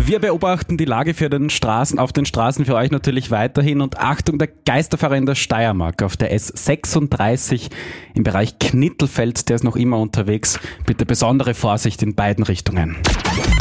Wir beobachten die Lage auf den Straßen für euch natürlich weiterhin und Achtung, der Geisterfahrer in der Steiermark auf der S36 im Bereich Knittelfeld, der ist noch immer unterwegs. Bitte besondere Vorsicht in beiden Richtungen.